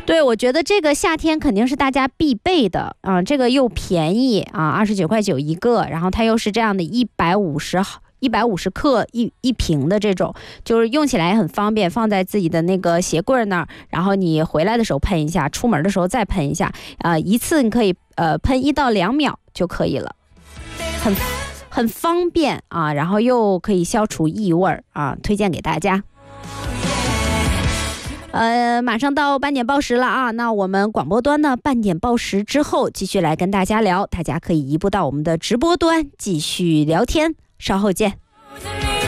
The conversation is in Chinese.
对，我觉得这个夏天肯定是大家必备的啊，这个又便宜啊，29.9一个，然后它又是这样的150克一瓶的这种，就是用起来也很方便，放在自己的那个鞋柜那儿，然后你回来的时候喷一下，出门的时候再喷一下，一次你可以喷1到2秒就可以了，很方便啊，然后又可以消除异味啊，推荐给大家。马上到半点报时了啊，那我们广播端呢，半点报时之后继续来跟大家聊，大家可以移步到我们的直播端继续聊天，稍后见。